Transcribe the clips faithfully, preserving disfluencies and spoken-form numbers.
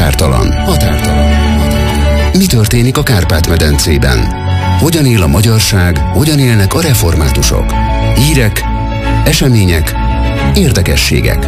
Határtalan. Határtalan. Mi történik a Kárpát-medencében? Hogyan él a magyarság, hogyan élnek a reformátusok? Hírek, események, érdekességek.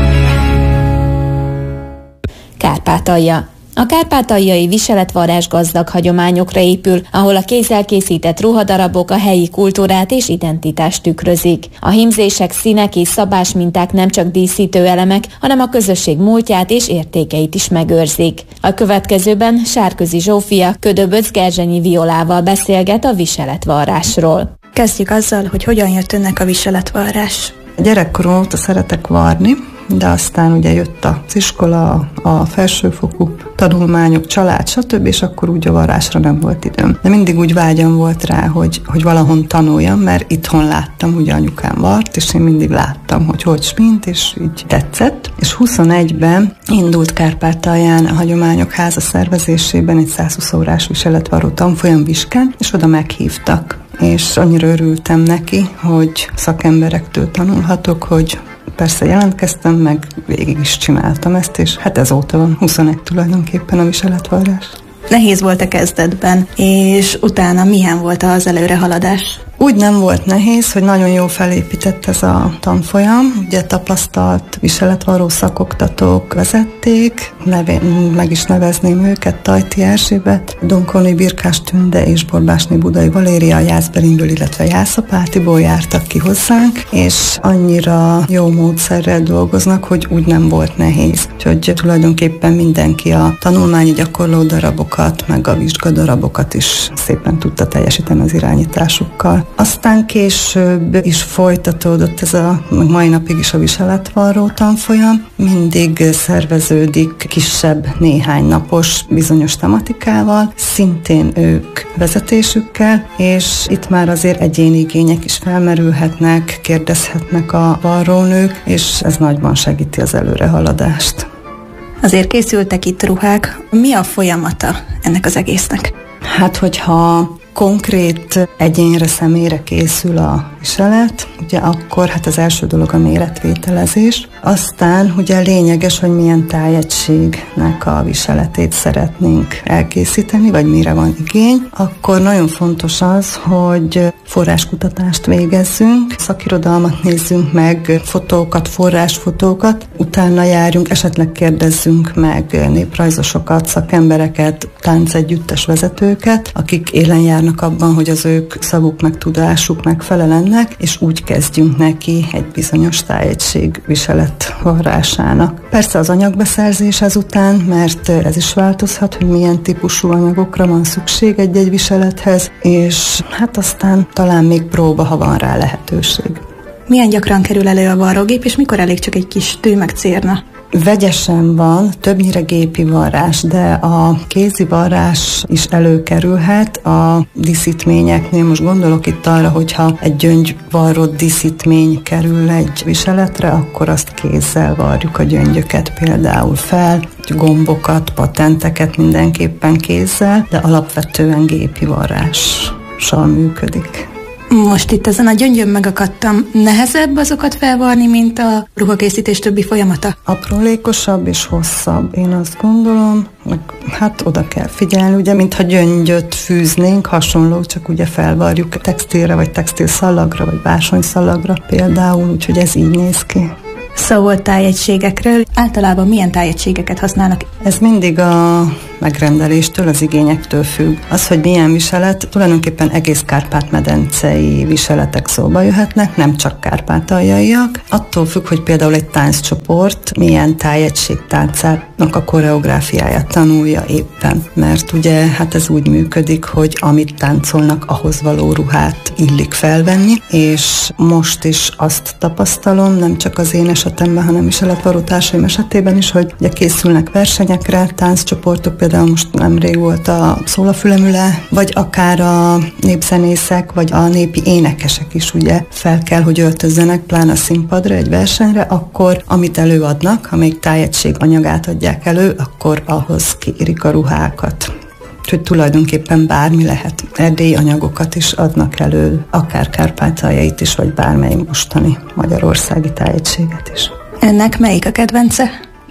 Kárpátalja. A kárpátaljai viseletvarrás gazdag hagyományokra épül, ahol a kézzel készített ruhadarabok a helyi kultúrát és identitást tükrözik. A hímzések, színek és szabás minták nem csak díszítő elemek, hanem a közösség múltját és értékeit is megőrzik. A következőben Sárközi Zsófia Ködöböc-Gerzsenyi Violával beszélget a viseletvarrásról. Kezdjük azzal, hogy hogyan jött önnek a viseletvarrás. Gyerekkorom óta szeretek varni, de aztán ugye jött az iskola, a felsőfokú tanulmányok, család, stb., és akkor úgy a varrásra nem volt időm. De mindig úgy vágyam volt rá, hogy, hogy valahon tanuljam, mert itthon láttam, ugye anyukám vart, és én mindig láttam, hogy hogy smint, és így tetszett. És huszonegyben indult Kárpátalján a Hagyományok Háza szervezésében egy százhúsz órás viseletvarró tanfolyam Viskán, és oda meghívtak. És annyira örültem neki, hogy szakemberektől tanulhatok, hogy persze jelentkeztem, meg végig is csináltam ezt, és hát ezóta van huszonegy tulajdonképpen a viseletvarrás. Nehéz volt a kezdetben, és utána milyen volt az előrehaladás? Úgy nem volt nehéz, hogy nagyon jól felépített ez a tanfolyam. Ugye tapasztalt viseletvarró szakoktatók vezették, neve, meg is nevezném őket, Tajti Erzsébet, Donkóni Birkás Tünde és Borbásné Budai Valéria Jászberinből, illetve Jászapátiból jártak ki hozzánk, és annyira jó módszerrel dolgoznak, hogy úgy nem volt nehéz. Úgyhogy tulajdonképpen mindenki a tanulmányi gyakorló darabokat, meg a vizsgadarabokat is szépen tudta teljesíteni az irányításukkal. Aztán később is folytatódott ez a, mai napig is a viseletvarró tanfolyam. Mindig szerveződik kisebb, néhány napos bizonyos tematikával, szintén ők vezetésükkel, és itt már azért egyéni igények is felmerülhetnek, kérdezhetnek a varrónők, és ez nagyban segíti az előrehaladást. Azért készültek itt ruhák. Mi a folyamata ennek az egésznek? Hát, hogyha konkrét egyénre, személyre készül a viselet, ugye akkor hát az első dolog a méretvételezés. Aztán ugye lényeges, hogy milyen tájegységnek a viseletét szeretnénk elkészíteni, vagy mire van igény. Akkor nagyon fontos az, hogy forráskutatást végezzünk, szakirodalmat nézzünk meg, fotókat, forrásfotókat, utána járjunk, esetleg kérdezzünk meg néprajzosokat, szakembereket, táncegyüttes vezetőket, akik élen járnak abban, hogy az ők szavuk meg tudásuk megfelelnek, és úgy kezdjünk neki egy bizonyos tájegység viselet varrásának. Persze az anyagbeszerzés ezután, mert ez is változhat, hogy milyen típusú anyagokra van szükség egy-egy viselethez, és hát aztán talán még próba, ha van rá lehetőség. Milyen gyakran kerül elő a varrógép, és mikor elég csak egy kis tű meg cérna? Vegyesen van, többnyire gépi varrás, de a kézi varrás is előkerülhet a díszítményeknél. Most gondolok itt arra, hogyha egy gyöngyvarrott díszítmény kerül egy viseletre, akkor azt kézzel varjuk a gyöngyöket például fel, gombokat, patenteket mindenképpen kézzel, de alapvetően gépi varrással működik. Most itt ezen a gyöngyön megakadtam. Nehezebb azokat felvarni, mint a ruhakészítés többi folyamata? Aprólékosabb és hosszabb, én azt gondolom. Hát oda kell figyelni, ugye, mintha gyöngyöt fűznénk, hasonló, csak ugye felvarjuk textilre, vagy textilszalagra, vagy bársonyszalagra például, úgyhogy ez így néz ki. Szó volt tájegységekről. Általában milyen tájegységeket használnak? Ez mindig a megrendeléstől, az igényektől függ. Az, hogy milyen viselet, tulajdonképpen egész Kárpát-medencei viseletek szóba jöhetnek, nem csak kárpátaljaiak. Attól függ, hogy például egy tánccsoport milyen tájegység táncának a koreográfiáját tanulja éppen. Mert ugye hát ez úgy működik, hogy amit táncolnak, ahhoz való ruhát illik felvenni, és most is azt tapasztalom, nem csak az én esetemben, hanem viseletvarró társaim esetében is, hogy ugye készülnek versenyekre, tánccsoportok, például most nemrég volt a Szólafülemüle, vagy akár a népzenészek, vagy a népi énekesek is ugye fel kell, hogy öltözzenek, pláne a színpadra, egy versenyre, akkor amit előadnak, amíg tájegység anyagát adják elő, akkor ahhoz kérik a ruhákat. Úgyhogy tulajdonképpen bármi lehet. Erdélyi anyagokat is adnak elő, akár kárpátaljait is, vagy bármely mostani magyarországi tájegységet is. Ennek melyik a kedvence?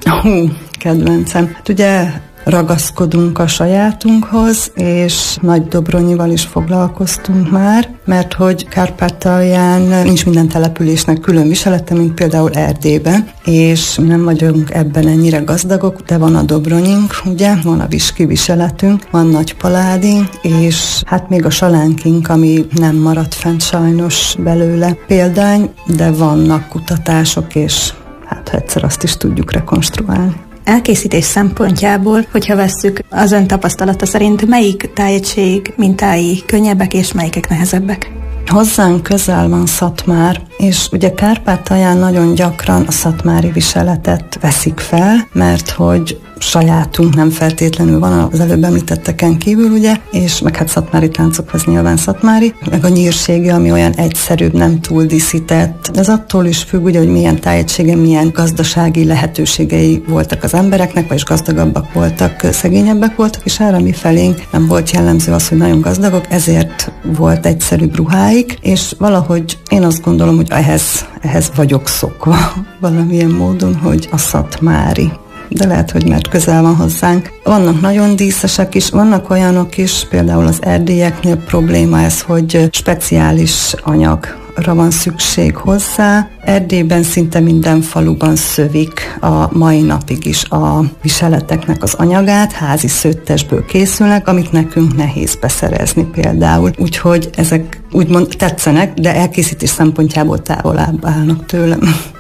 Hú, kedvencem. Hát ugye ragaszkodunk a sajátunkhoz, és Nagy-Dobronyival is foglalkoztunk már, mert hogy Kárpátalján nincs minden településnek külön viselete, mint például Erdélyben, és nem vagyunk ebben ennyire gazdagok, de van a Dobronyink, ugye, van a viski viseletünk, van Nagypaládink, és hát még a salánkink, ami nem maradt fent sajnos belőle példány, de vannak kutatások, és hát egyszer azt is tudjuk rekonstruálni. Elkészítés szempontjából, hogyha vesszük az ön tapasztalata szerint, melyik tájegység mintái könnyebbek és melyikek nehezebbek? Hozzánk közel van Szatmár, és ugye Kárpátalján nagyon gyakran a szatmári viseletet veszik fel, mert hogy sajátunk nem feltétlenül van az előbb említetteken kívül, ugye, és meg hát szatmári táncokhoz nyilván szatmári, meg a nyírsége, ami olyan egyszerűbb, nem túl díszített. Ez attól is függ, ugye, hogy milyen tájegysége, milyen gazdasági lehetőségei voltak az embereknek, vagyis gazdagabbak voltak, szegényebbek voltak, és erre mi felénk nem volt jellemző az, hogy nagyon gazdagok, ezért volt egyszerűbb ruháik, és valahogy én azt gondolom, hogy ehhez, ehhez vagyok szokva valamilyen módon, hogy a szatmári. De lehet, hogy mert közel van hozzánk. Vannak nagyon díszesek is, vannak olyanok is, például az erdélyeknél probléma ez, hogy speciális anyagra van szükség hozzá. Erdélyben szinte minden faluban szövik a mai napig is a viseleteknek az anyagát, házi szőttesből készülnek, amit nekünk nehéz beszerezni például. Úgyhogy ezek úgymond tetszenek, de elkészítés szempontjából távolabb állnak tőlem.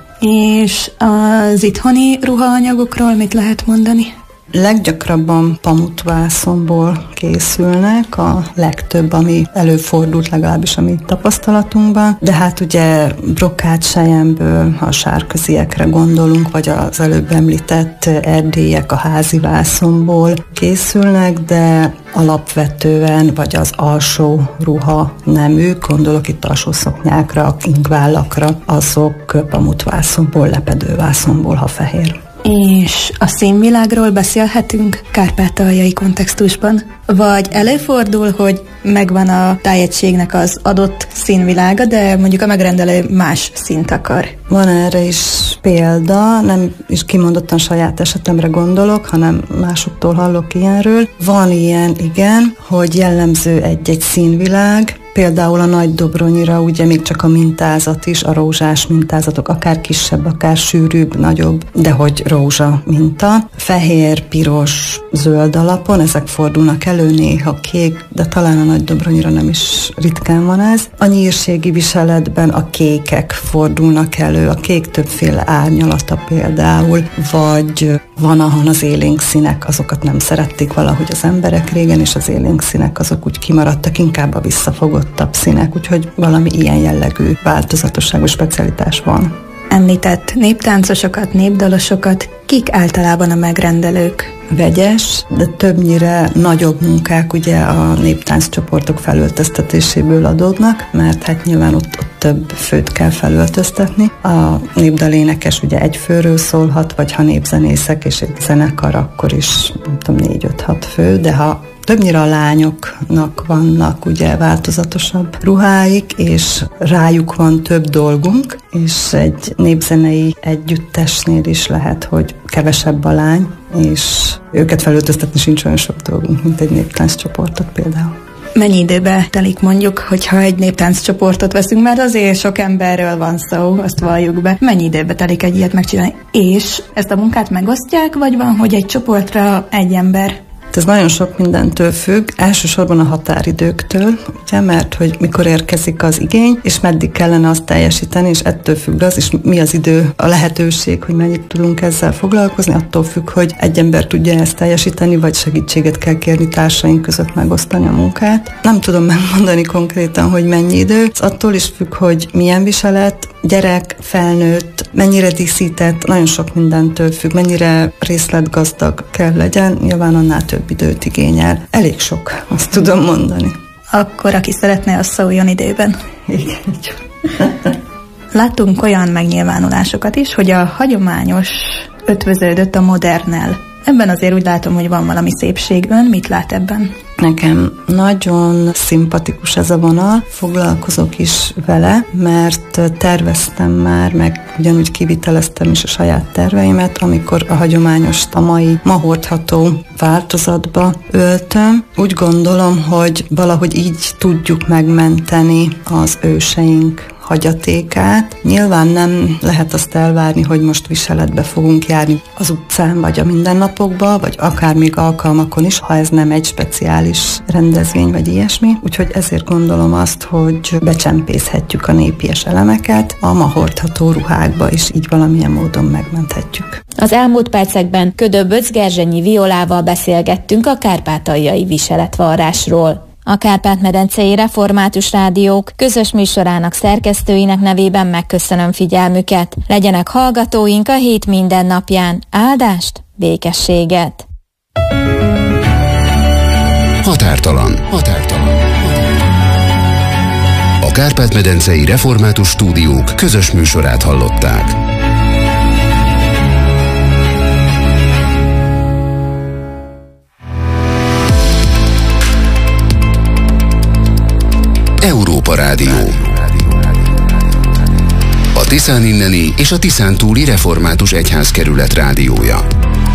És az itthoni ruhaanyagokról mit lehet mondani? Leggyakrabban pamutvászonból készülnek, a legtöbb, ami előfordult, legalábbis a mi tapasztalatunkban, de hát ugye brokátselyemből, ha a sárköziekre gondolunk, vagy az előbb említett erdélyek a házi vászonból készülnek, de alapvetően, vagy az alsó ruha neműk, gondolok itt alsó szoknyákra, ingvállakra, azok pamutvászonból, lepedővászonból, ha fehér. És a színvilágról beszélhetünk kárpátaljai kontextusban? Vagy előfordul, hogy megvan a tájegységnek az adott színvilága, de mondjuk a megrendelő más színt akar? Van erre is példa, nem is kimondottan saját esetemre gondolok, hanem másoktól hallok ilyenről. Van ilyen, igen, hogy jellemző egy-egy színvilág, például a Nagy-Dobronyira ugye még csak a mintázat is, a rózsás mintázatok, akár kisebb, akár sűrűbb, nagyobb, de hogy rózsa minta. Fehér, piros, zöld alapon, ezek fordulnak elő, néha kék, de talán a Nagy-Dobronyira nem is ritkán van ez. A nyírségi viseletben a kékek fordulnak elő, a kék többféle árnyalata például, vagy van, ahol az élénk színek, azokat nem szerették valahogy az emberek régen, és az élénk színek azok úgy kimaradtak, inkább a visszafogottabb színek, úgyhogy valami ilyen jellegű változatosságú specialitás van. Említett néptáncosokat, népdalosokat, kik általában a megrendelők? Vegyes, de többnyire nagyobb munkák ugye a néptánccsoportok felöltöztetéséből adódnak, mert hát nyilván ott, ott több főt kell felöltöztetni. A népdalénekes ugye egy főről szólhat, vagy ha népzenészek és egy zenekar, akkor is nem tudom, négy-öt-hat fő, de ha többnyire a lányoknak vannak ugye változatosabb ruháik, és rájuk van több dolgunk, és egy népzenei együttesnél is lehet, hogy kevesebb a lány, és őket felöltöztetni sincs olyan sok dolgunk, mint egy néptánccsoportot például. Mennyi időbe telik mondjuk, hogyha egy néptánccsoportot veszünk, mert azért sok emberről van szó, azt valljuk be. Mennyi időbe telik egy ilyet megcsinálni? És ezt a munkát megosztják, vagy van, hogy egy csoportra egy ember? Ez nagyon sok mindentől függ, elsősorban a határidőktől, ugye, mert hogy mikor érkezik az igény, és meddig kellene azt teljesíteni, és ettől függ az, és mi az idő, a lehetőség, hogy mennyit tudunk ezzel foglalkozni, attól függ, hogy egy ember tudja ezt teljesíteni, vagy segítséget kell kérni társaink között megosztani a munkát. Nem tudom megmondani konkrétan, hogy mennyi idő, ez attól is függ, hogy milyen viselet, gyerek, felnőtt, mennyire díszített, nagyon sok mindentől függ, mennyire részletgazdag kell legyen, nyilván annál több időt igényel. Elég sok, azt tudom mondani. Akkor aki szeretne, az szóljon időben. Igen. Láttunk olyan megnyilvánulásokat is, hogy a hagyományos ötvöződött a modernnel. Ebben azért úgy látom, hogy van valami szépség. Ön mit lát ebben? Nekem nagyon szimpatikus ez a vonal, foglalkozok is vele, mert terveztem már, meg ugyanúgy kiviteleztem is a saját terveimet, amikor a hagyományos, a mai ma hordható változatba öltöm. Úgy gondolom, hogy valahogy így tudjuk megmenteni az őseink hagyatékát. Nyilván nem lehet azt elvárni, hogy most viseletbe fogunk járni az utcán, vagy a mindennapokban, vagy akár még alkalmakon is, ha ez nem egy speciális rendezvény, vagy ilyesmi. Úgyhogy ezért gondolom azt, hogy becsempészhetjük a népies elemeket a ma hordható ruhákba, és így valamilyen módon megmenthetjük. Az elmúlt percekben Ködö Böcz-Gerzsenyi Violával beszélgettünk a kárpátaljai viseletvarrásról. A Kárpát-medencei Református Rádiók közös műsorának szerkesztőinek nevében megköszönöm figyelmüket. Legyenek hallgatóink a hét minden napján. Áldást, békességet! Határtalan. Határtalan. A Kárpát-medencei Református Stúdiók közös műsorát hallották. Európa Rádió. A Tiszán inneni és a Tiszán túli református egyházkerület rádiója.